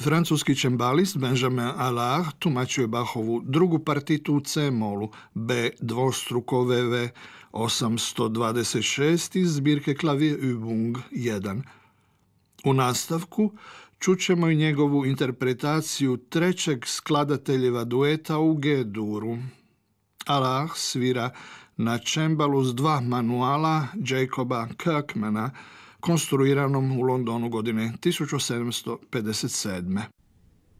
Francuski čembalist Benjamin Allard tumačio je Bachovu drugu partitu u C-molu B dvostruko VV 826 iz zbirke Klavierübung 1. U nastavku čućemo i njegovu interpretaciju trećeg skladateljeva dueta u G-duru. Allard svira na čembalu s dva manuala Jacoba Kirkmana, konstruiranom u Londonu godine 1757.